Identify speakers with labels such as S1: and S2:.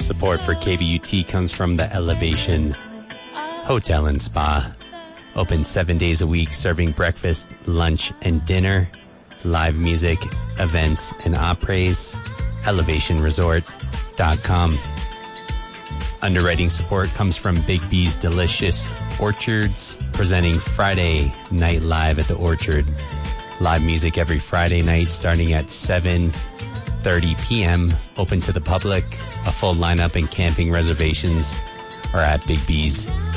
S1: Support for KBUT comes from the Elevation Hotel and Spa. Open 7 days a week, serving breakfast, lunch, and dinner. Live music, events, and apres. ElevationResort.com. Underwriting support comes from Big B's Delicious Orchards, presenting Friday Night Live at the Orchard. Live music every Friday night starting at 7:30 p.m. Open to the public. A full lineup and camping reservations are at bigb's.com.